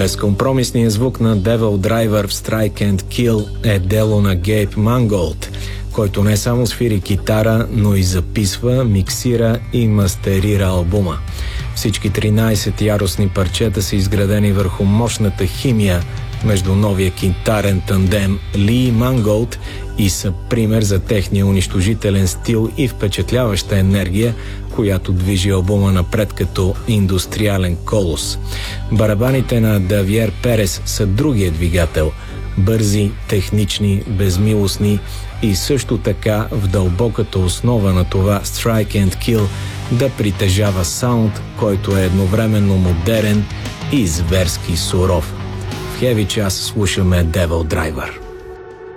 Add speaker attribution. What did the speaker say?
Speaker 1: Безкомпромисният звук на Devil Driver в Strike and Kill е дело на Гейб Манголд, който не само свири китара, но и записва, миксира и мастерира албума. Всички 13 яростни парчета са изградени върху мощната химия между новия китарен тандем Ли и Манголд и са пример за техния унищожителен стил и впечатляваща енергия, която движи албума напред като индустриален колос. Барабаните на Давиер Перес са другия двигател – бързи, технични, безмилостни и също така в дълбоката основа на това Strike and Kill да притежава саунд, който е едновременно модерен и зверски суров. В Heavy Час слушаме Devil Driver.